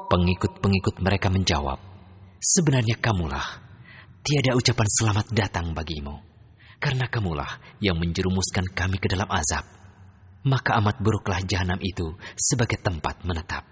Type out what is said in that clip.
Pengikut-pengikut mereka menjawab, "Sebenarnya kamulah. Tiada ucapan selamat datang bagimu, karena kamulah yang menjerumuskan kami ke dalam azab. Maka amat buruklah jahanam itu sebagai tempat menetap."